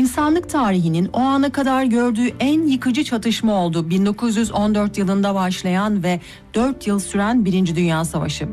insanlık tarihinin o ana kadar gördüğü en yıkıcı çatışma oldu. 1914 yılında başlayan ve 4 yıl süren Birinci Dünya Savaşı.